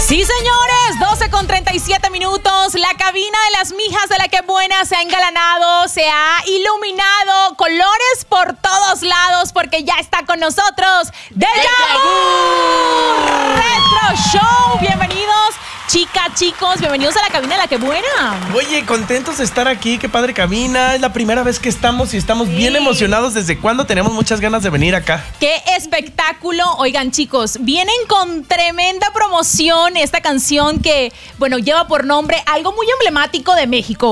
Sí, señores, 12:37. La cabina de las mijas de la que buena se ha engalanado, se ha iluminado, colores por todos lados, porque ya está con nosotros Deja Vu Retro Show. Bienvenidos, chicas, chicos, bienvenidos a la cabina de la que buena. Oye, contentos de estar aquí, qué padre cabina. Es la primera vez que estamos y estamos bien emocionados. ¿Desde cuándo tenemos muchas ganas de venir acá? ¡Qué espectáculo! Oigan, chicos, vienen con tremenda promoción esta canción que, bueno, lleva por nombre algo muy emblemático de México.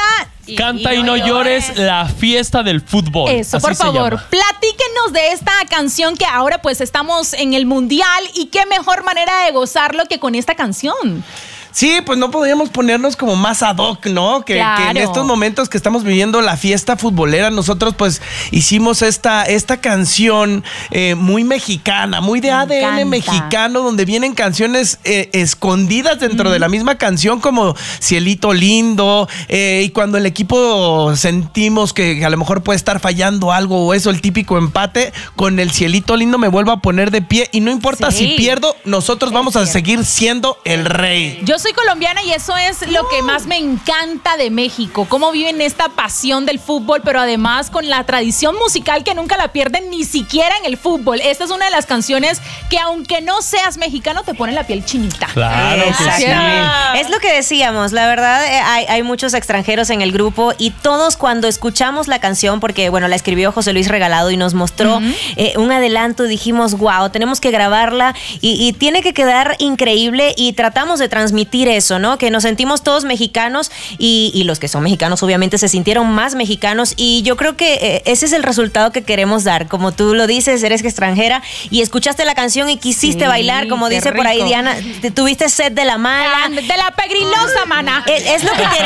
Canta y no llores, la fiesta del fútbol. Eso, así por favor, llama. platíquenos de esta canción que ahora pues estamos en el Mundial y qué mejor manera de gozarlo que con esta canción. Sí, pues no podríamos ponernos como más ad hoc, ¿no? Que en estos momentos que estamos viviendo la fiesta futbolera, nosotros pues hicimos esta canción muy mexicana, muy de ADN mexicano, donde vienen canciones escondidas dentro de la misma canción, como Cielito Lindo, y cuando el equipo sentimos que a lo mejor puede estar fallando algo o eso, el típico empate, con el Cielito Lindo me vuelvo a poner de pie y no importa si pierdo, nosotros vamos a seguir siendo el rey. Yo soy colombiana y eso es lo que más me encanta de México, cómo viven esta pasión del fútbol, pero además con la tradición musical que nunca la pierden ni siquiera en el fútbol. Esta es una de las canciones que aunque no seas mexicano te pone la piel chinita. Claro que sí. Es lo que decíamos, la verdad hay muchos extranjeros en el grupo y todos cuando escuchamos la canción, porque bueno, la escribió José Luis Regalado y nos mostró un adelanto, dijimos wow, tenemos que grabarla y tiene que quedar increíble y tratamos de transmitir eso, ¿no? Que nos sentimos todos mexicanos y los que son mexicanos obviamente se sintieron más mexicanos y yo creo que ese es el resultado que queremos dar. Como tú lo dices, eres extranjera y escuchaste la canción y quisiste bailar, como dice por ahí Diana, tuviste sed de la mala. De la pegrilosa, mana. Es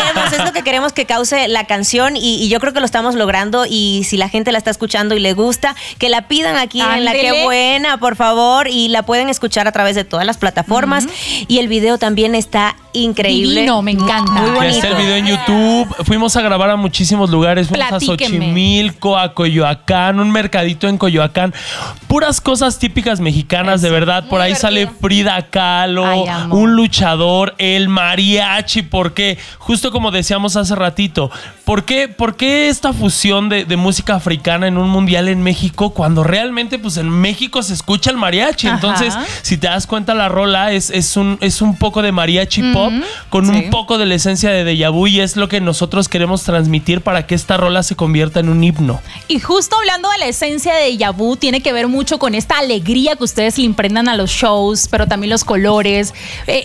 lo que queremos que cause la canción y yo creo que lo estamos logrando y si la gente la está escuchando y le gusta, que la pidan aquí en La Que Buena, por favor, y la pueden escuchar a través de todas las plataformas y el video también está increíble. Divino, me encanta. Muy bonito. Está el video en YouTube. Fuimos a grabar a muchísimos lugares. Fuimos a Xochimilco, a Coyoacán, un mercadito en Coyoacán. Puras cosas típicas mexicanas, de verdad. Por ahí sale Frida Kahlo, un luchador, el mariachi. Porque, justo como decíamos hace ratito, ¿por qué esta fusión de música africana en un mundial en México cuando realmente pues en México se escucha el mariachi? Entonces, si te das cuenta, la rola es un poco de mariachi pop con un poco de la esencia de Deja Vu y es lo que nosotros queremos transmitir para que esta rola se convierta en un himno. Y justo hablando de la esencia de Deja Vu, tiene que ver mucho con esta alegría que ustedes le impregnan a los shows, pero también los colores.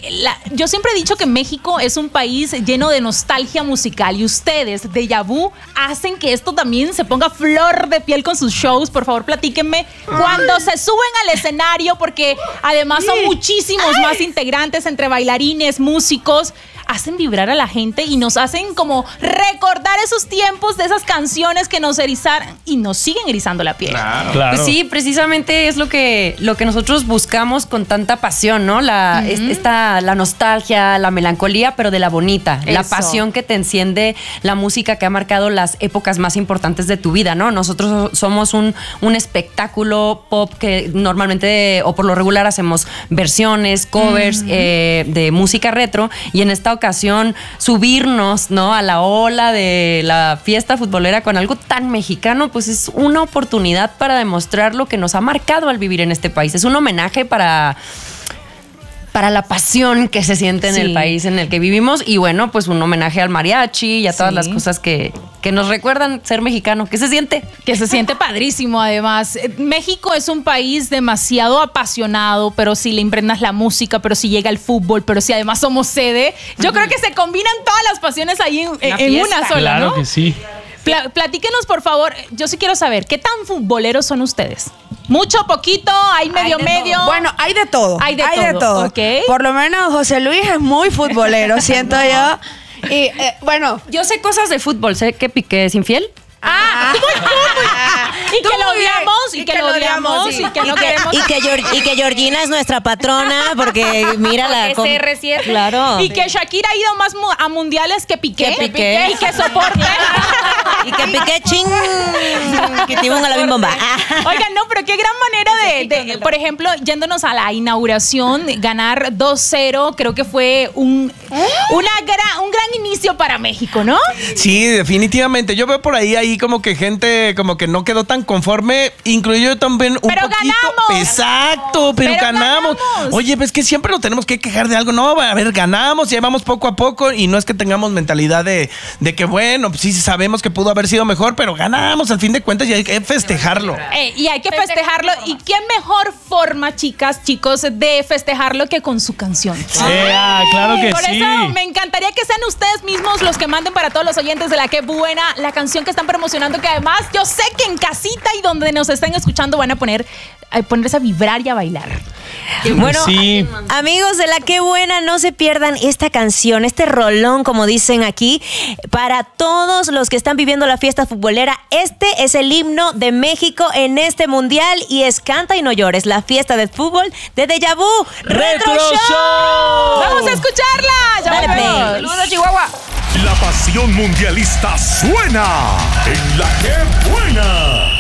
Yo siempre he dicho que México es un país lleno de nostalgia musical y ustedes, Deja Vu, hacen que esto también se ponga flor de piel con sus shows. Por favor, platíquenme cuando se suben al escenario, porque además son muchísimos más integrantes entre bailarines, músicos, hacen vibrar a la gente y nos hacen como recordar esos tiempos de esas canciones que nos erizaron y nos siguen erizando la piel. Claro. Pues sí, precisamente es lo que nosotros buscamos con tanta pasión, ¿no? La nostalgia, la melancolía, pero de la bonita. Eso. La pasión que te enciende la música que ha marcado las épocas más importantes de tu vida, ¿no? Nosotros somos un espectáculo pop que normalmente o por lo regular hacemos versiones, covers de música retro y en esta ocasión subirnos, ¿no?, a la ola de la fiesta futbolera con algo tan mexicano, pues es una oportunidad para demostrar lo que nos ha marcado al vivir en este país. Es un homenaje para la pasión que se siente en el país en el que vivimos y bueno, pues un homenaje al mariachi y a todas las cosas que nos recuerdan ser mexicano. ¿Qué se siente? Que se siente padrísimo además. México es un país demasiado apasionado, pero si le impregnas la música, pero si llega el fútbol, pero si además somos sede, yo creo que se combinan todas las pasiones ahí en una sola, claro, ¿no? Que sí. Platíquenos, por favor. Yo sí quiero saber, ¿qué tan futboleros son ustedes? ¿Mucho, poquito? ¿Hay medio? Bueno, hay de todo. Hay de todo. Okay. Por lo menos José Luis es muy futbolero, siento yo. Y bueno, yo sé cosas de fútbol. Sé que Piqué es infiel. Y que lo odiamos, y que lo odiamos, y que no queremos. Y que Georgina es nuestra patrona, porque mírala. CR7. Claro. Y que Shakira ha ido más a mundiales que Piqué. Que Piqué. Y que soporte. Y que Piqué que tiene una la bomba. Oigan, no, pero qué gran manera de, por ejemplo, yéndonos a la inauguración, ganar 2-0, creo que fue un gran inicio para México, ¿no? Sí, definitivamente. Yo veo por ahí como que gente como que no quedó tan conforme, incluyo yo también un pero poquito. Ganamos. Exacto, pero ganamos. Oye, pues que siempre nos tenemos que quejar de algo. No, a ver, ganamos, llevamos poco a poco y no es que tengamos mentalidad de que bueno, pues sí sabemos que pudo haber sido mejor, pero ganamos al fin de cuentas y hay que festejarlo. Y hay que festejarlo. ¿Y qué mejor forma, chicas, chicos, de festejarlo que con su canción? Claro que Por sí. eso me encantaría que sean ustedes mismos los que manden para todos los oyentes de La Qué Buena la canción que están promocionando, que además yo sé que en casita y donde nos estén escuchando van a ponerse a vibrar y a bailar. Bueno, sí. Amigos de La Qué Buena, no se pierdan esta canción, este rolón, como dicen aquí, para todos los que están viviendo la fiesta futbolera. Este es el himno de México en este mundial y es Canta y no llores, la fiesta del fútbol de Deja Vu Retro Show. ¡Vamos a escucharla! ¡Ya Dale volvemos! play. ¡Saludos, Chihuahua! La pasión mundialista suena en La Qué Buena.